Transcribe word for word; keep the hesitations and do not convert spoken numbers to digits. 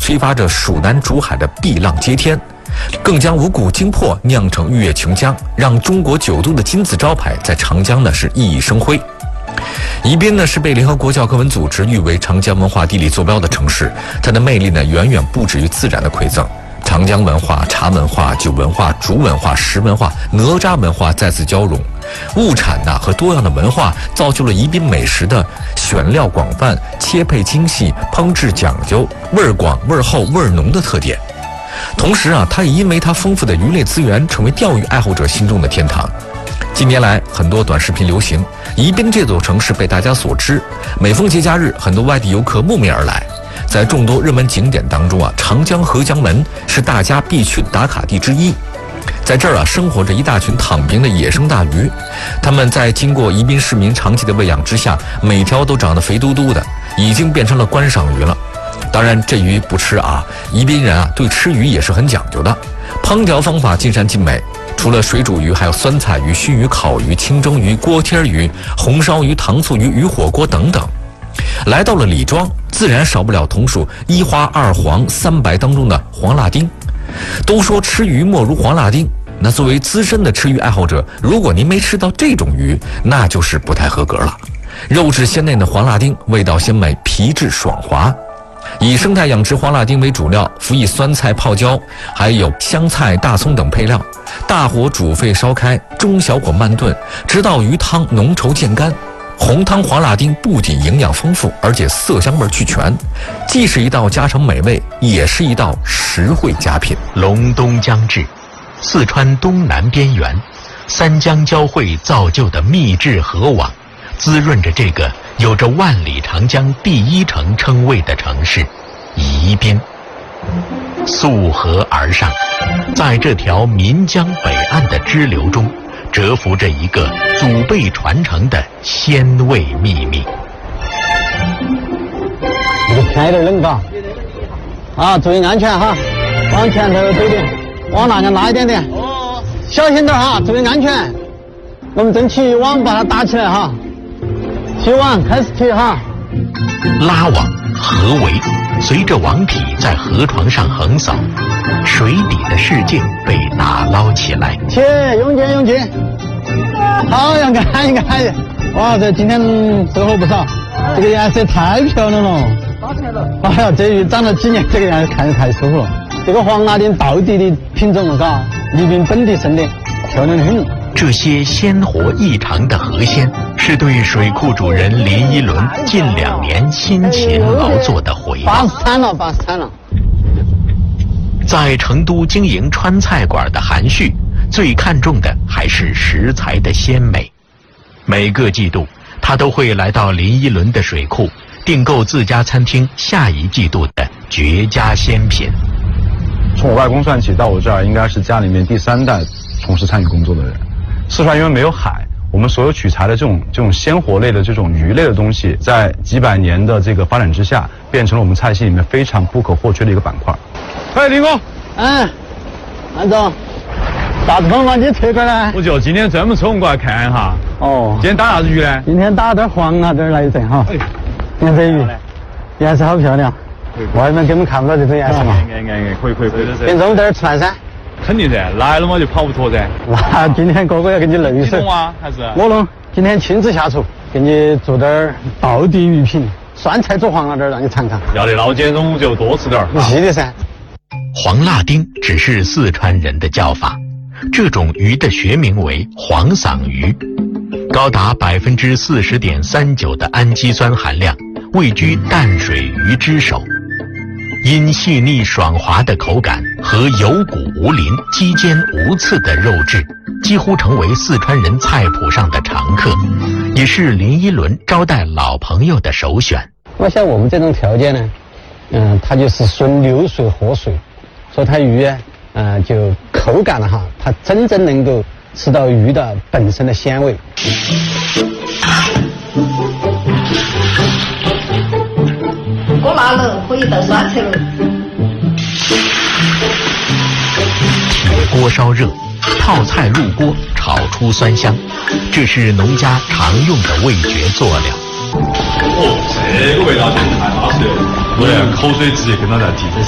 激发着蜀南竹海的碧浪接天，更将五谷精魄酿成玉液琼浆，让中国九都的金字招牌在长江呢是熠熠生辉。宜宾呢是被联合国教科文组织誉为长江文化地理坐标的城市，它的魅力呢远远不止于自然的馈赠。长江文化、茶文化、酒文化、竹文化、石文化、哪吒文化再次交融，物产呐、啊、和多样的文化造就了宜宾美食的选料广泛、切配精细、烹制讲究、味儿广、味儿厚、味儿浓的特点。同时啊，它也因为它丰富的鱼类资源，成为钓鱼爱好者心中的天堂。近年来，很多短视频流行，宜宾这座城市被大家所知。每逢节假日，很多外地游客慕名而来。在众多热门景点当中啊，长江合江门是大家必去打卡地之一。在这儿啊，生活着一大群躺平的野生大鱼，它们在经过宜宾市民长期的喂养之下，每条都长得肥嘟嘟的，已经变成了观赏鱼了。当然，这鱼不吃啊，宜宾人啊对吃鱼也是很讲究的，烹调方法尽善尽美。除了水煮鱼，还有酸菜鱼、熏鱼、烤鱼、清蒸鱼、锅贴鱼、红烧鱼、糖醋鱼、鱼火锅等等。来到了李庄，自然少不了同属一花二黄三白当中的黄辣丁。都说吃鱼莫如黄辣丁，那作为资深的吃鱼爱好者，如果您没吃到这种鱼，那就是不太合格了。肉质鲜嫩的黄辣丁，味道鲜美，皮质爽滑。以生态养殖黄辣丁为主料，辅以酸菜泡椒，还有香菜、大葱等配料，大火煮沸烧开，中小火慢炖，直到鱼汤浓稠见干。红汤黄辣丁不仅营养丰富，而且色香味俱全，既是一道家常美味，也是一道实惠佳品。 隆冬将至，四川东南边缘，三江交汇造就的秘制河网，滋润着这个有着万里长江第一城称谓的城市宜宾。溯河而上，在这条岷江北岸的支流中，蛰伏着一个祖辈传承的鲜味秘密。 这个天有点冷嘎，啊，注意安全哈，往前头走点，往那边拉一点点，小心点哈，注意安全。我们争取网把它打起来哈，提网开始提哈。 拉网河围，随着网体在河床上横扫，水底的世界被打捞起来。 切，用劲用劲，好，要看一看。哇，这今天收获不少，这个颜色太漂亮了。打起来了。哎呀，这鱼长了几年，这个颜色看着太舒服了。这个黄辣丁道地的品种了，嘎，宜宾本地生的，漂亮的很。 这些鲜活异常的河鲜，是对水库主人林一伦近两年辛勤劳作的回报。 八十三了，八十三了。 在成都经营川菜馆的韩旭，最看重的还是食材的鲜美。每个季度，他都会来到林一伦的水库，订购自家餐厅下一季度的绝佳鲜品。 从我外公算起，到我这儿应该是家里面第三代从事餐饮工作的人。四川因为没有海，我们所有取材的这种这种鲜活类的这种鱼类的东西，在几百年的这个发展之下，变成了我们菜系里面非常不可或缺的一个板块。哎，林哥， 嗯，安总，啥子风把你推过来？ 我就今天专门冲过来看一下。哦，今天打啥子鱼呢？ 今天打点黄啊，这儿来一阵哈。哎，你看这鱼，颜色好漂亮。外面根本看不到这种颜色嘛。 哎哎哎，可以可以可以。 跟着我们在这儿吃饭噻。 肯定噻，来了嘛就跑不脱噻。 那今天哥哥要给你累死。 你弄啊还是？ 我弄，今天亲自下厨，给你做点道地鱼品，酸菜做黄辣丁让你尝尝。 要得，老姐中午就多吃点儿。 是的噻。 黄辣丁只是四川人的叫法，这种鱼的学名为黄鳝鱼，高达百分之四十点三九的氨基酸含量，位居淡水鱼之首。因细腻爽滑的口感和有骨无鳞、肌坚无刺的肉质，几乎成为四川人菜谱上的常客，也是林一伦招待老朋友的首选。 那像我们这种条件呢，嗯、呃，它就是顺流水活水，所以它鱼啊，呃，就口感了哈，它真正能够吃到鱼的本身的鲜味。 锅辣了，可以倒酸菜了。 铁锅烧热，泡菜入锅，炒出酸香，这是农家常用的味觉佐料。 哦，这个味道简直太巴适了，我连口水直接跟到在提。